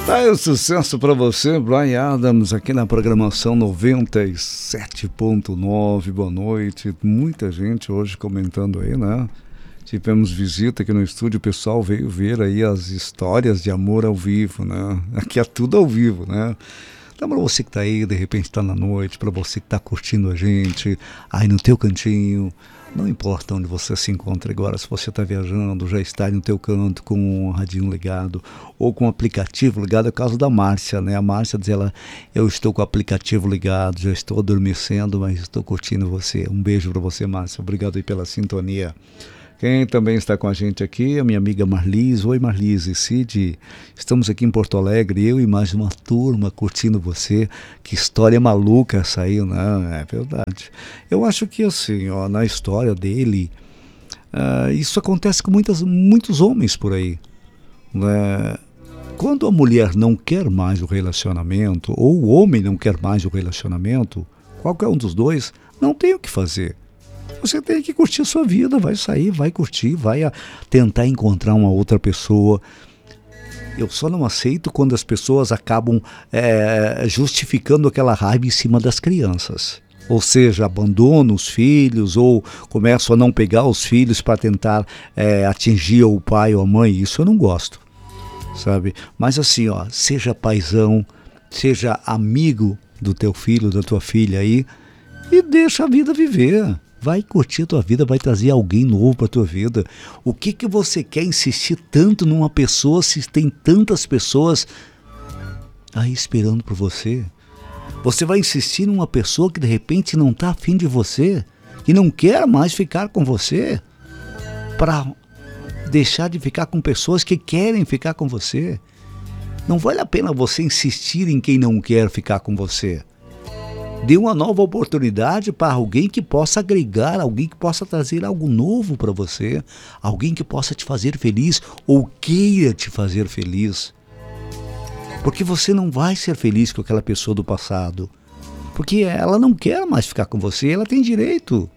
Tá aí o sucesso pra você, Bryan Adams, aqui na programação 97.9. Boa noite. Muita gente hoje comentando aí, né? Tivemos visita aqui no estúdio, o pessoal veio ver aí as histórias de amor ao vivo, né? Aqui é tudo ao vivo, né? Então, para você que tá aí, de repente tá na noite, para você que tá curtindo a gente, aí no teu cantinho, não importa onde você se encontra agora, se você está viajando, já está aí no teu canto com um radinho ligado ou com o aplicativo ligado, é o caso da Márcia, né? A Márcia diz ela, eu estou com o aplicativo ligado, já estou adormecendo, mas estou curtindo você. Um beijo para você, Márcia, obrigado aí pela sintonia. Quem também está com a gente aqui é a minha amiga Marlise. Oi, Marlise, Cid, estamos aqui em Porto Alegre, eu e mais uma turma curtindo você. Que história maluca essa aí, né? É verdade. Eu acho que assim, ó, na história dele, isso acontece com muitos homens por aí, né? Quando a mulher não quer mais o relacionamento, ou o homem não quer mais o relacionamento, qualquer um dos dois, não tem o que fazer. Você tem que curtir a sua vida, vai sair, vai curtir, vai tentar encontrar uma outra pessoa. Eu só não aceito quando as pessoas acabam justificando aquela raiva em cima das crianças. Ou seja, abandonam os filhos ou começam a não pegar os filhos para tentar atingir o pai ou a mãe. Isso eu não gosto, sabe? Mas assim, ó, seja paizão, seja amigo do teu filho, da tua filha aí e deixa a vida viver. Vai curtir a tua vida, vai trazer alguém novo para a tua vida. O que você quer insistir tanto numa pessoa se tem tantas pessoas aí esperando por você? Você vai insistir numa pessoa que de repente não está afim de você, que não quer mais ficar com você, para deixar de ficar com pessoas que querem ficar com você? Não vale a pena você insistir em quem não quer ficar com você. Dê uma nova oportunidade para alguém que possa agregar, alguém que possa trazer algo novo para você, alguém que possa te fazer feliz ou queira te fazer feliz. Porque você não vai ser feliz com aquela pessoa do passado, porque ela não quer mais ficar com você, ela tem direito.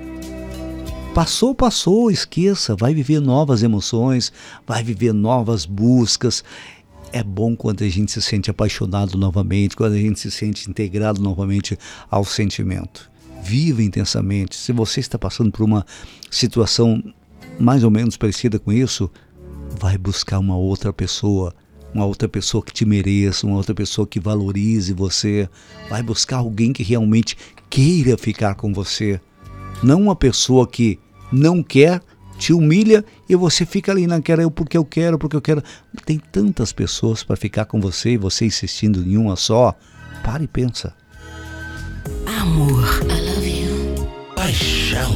Passou, esqueça, vai viver novas emoções, vai viver novas buscas. É bom quando a gente se sente apaixonado novamente, quando a gente se sente integrado novamente ao sentimento. Viva intensamente. Se você está passando por uma situação mais ou menos parecida com isso, vai buscar uma outra pessoa que te mereça, uma outra pessoa que valorize você. Vai buscar alguém que realmente queira ficar com você. Não uma pessoa que não quer, te humilha e você fica ali naquela, porque eu quero. Tem tantas pessoas para ficar com você e você insistindo em uma só. Para e pensa. Amor. I love you. Paixão.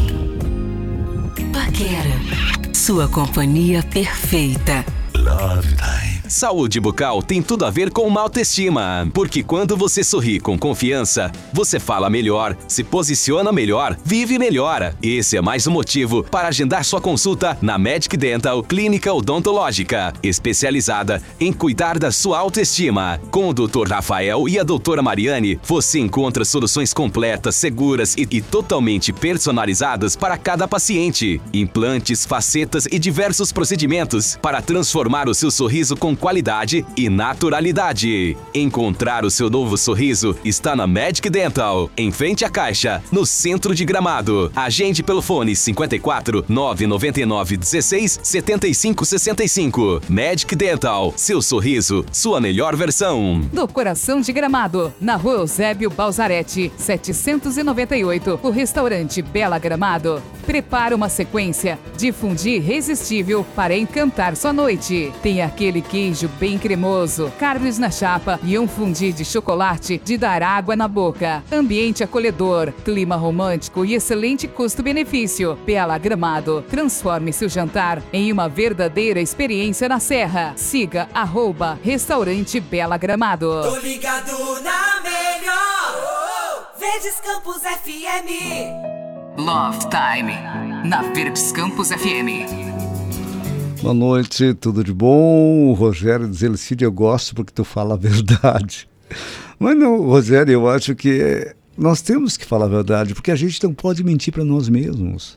Paquera. Sua companhia perfeita. Love Time. Saúde bucal tem tudo a ver com uma autoestima, porque quando você sorri com confiança, você fala melhor, se posiciona melhor, vive melhor. Esse é mais um motivo para agendar sua consulta na Magic Dental Clínica Odontológica, especializada em cuidar da sua autoestima. Com o Dr. Rafael e a doutora Mariane, você encontra soluções completas, seguras e totalmente personalizadas para cada paciente. Implantes, facetas e diversos procedimentos para transformar o seu sorriso com qualidade e naturalidade. Encontrar o seu novo sorriso está na Magic Dental, em frente à Caixa, no centro de Gramado. Agende pelo fone 54 999 16 75 65. Magic Dental, seu sorriso, sua melhor versão. Do coração de Gramado, na rua Eusébio Balzarete, 798, o restaurante Bela Gramado prepara uma sequência de fundi irresistível para encantar sua noite. Tem aquele queijo bem cremoso, carnes na chapa e um fundi de chocolate de dar água na boca. Ambiente acolhedor, clima romântico e excelente custo-benefício. Bela Gramado, transforme seu jantar em uma verdadeira experiência na Serra. Siga @restaurante Bela Gramado. Tô ligado na melhor, Verdes Campos FM. Love Time, na Verdes Campos FM. Boa noite, tudo de bom? O Rogério diz, Cid, eu gosto porque tu fala a verdade. Mas não, Rogério, eu acho que nós temos que falar a verdade, porque a gente não pode mentir para nós mesmos.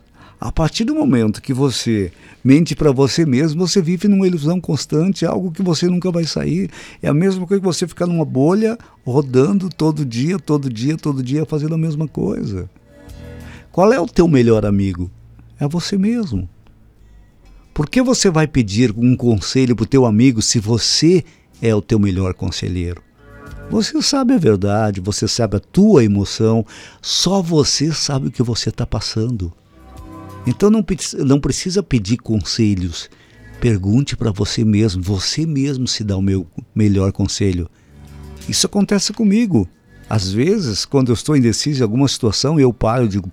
A partir do momento que você mente para você mesmo, você vive numa ilusão constante, algo que você nunca vai sair. É a mesma coisa que você ficar numa bolha, rodando todo dia, fazendo a mesma coisa. Qual é o teu melhor amigo? É você mesmo. Por que você vai pedir um conselho para o teu amigo se você é o teu melhor conselheiro? Você sabe a verdade, você sabe a tua emoção, só você sabe o que você está passando. Então não precisa pedir conselhos, pergunte para você mesmo se dá o meu melhor conselho. Isso acontece comigo. Às vezes, quando eu estou indeciso em alguma situação, eu paro e digo,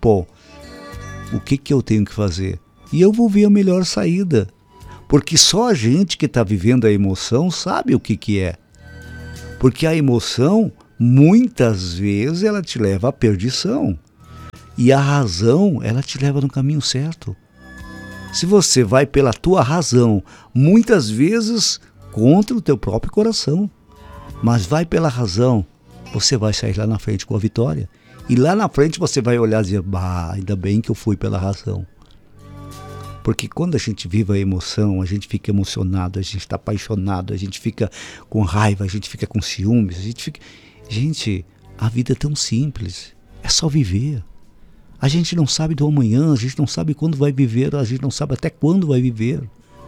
o que eu tenho que fazer? E eu vou ver a melhor saída. Porque só a gente que está vivendo a emoção sabe o que é. Porque a emoção, muitas vezes, ela te leva à perdição. E a razão, ela te leva no caminho certo. Se você vai pela tua razão, muitas vezes contra o teu próprio coração, mas vai pela razão, você vai sair lá na frente com a vitória. E lá na frente você vai olhar e dizer, ainda bem que eu fui pela razão. Porque quando a gente vive a emoção, a gente fica emocionado, a gente está apaixonado, a gente fica com raiva, a gente fica com ciúmes, Gente, a vida é tão simples, é só viver. A gente não sabe do amanhã, a gente não sabe quando vai viver, a gente não sabe até quando vai viver.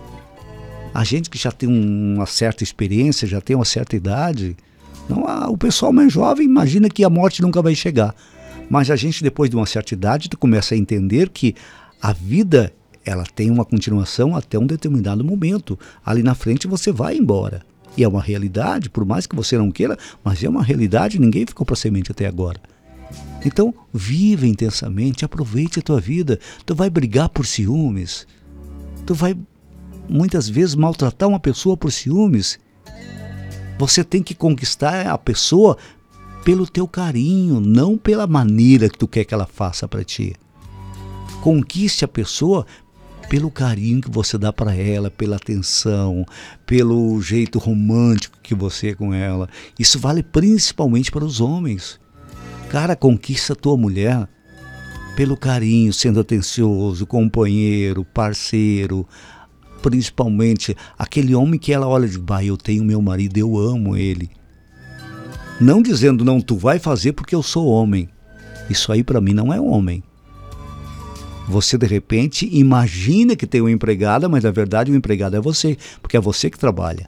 A gente que já tem uma certa experiência, já tem uma certa idade, o pessoal mais jovem imagina que a morte nunca vai chegar. Mas a gente, depois de uma certa idade, começa a entender que a vida, ela tem uma continuação até um determinado momento. Ali na frente você vai embora. E é uma realidade, por mais que você não queira, mas é uma realidade, ninguém ficou para semente até agora. Então, viva intensamente, aproveite a tua vida. Tu vai brigar por ciúmes. Tu vai, muitas vezes, maltratar uma pessoa por ciúmes. Você tem que conquistar a pessoa pelo teu carinho, não pela maneira que tu quer que ela faça para ti. Conquiste a pessoa pelo carinho que você dá para ela, pela atenção, pelo jeito romântico que você é com ela. Isso vale principalmente para os homens. Cara, conquista a tua mulher pelo carinho, sendo atencioso, companheiro, parceiro, principalmente aquele homem que ela olha e diz, eu tenho meu marido, eu amo ele. Não dizendo, não, tu vai fazer porque eu sou homem. Isso aí para mim não é homem. Você de repente imagina que tem uma empregada, mas na verdade o empregado é você, porque é você que trabalha.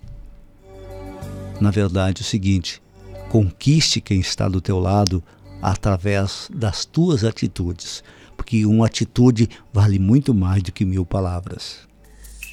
Na verdade é o seguinte, conquiste quem está do teu lado através das tuas atitudes, porque uma atitude vale muito mais do que 1000 palavras.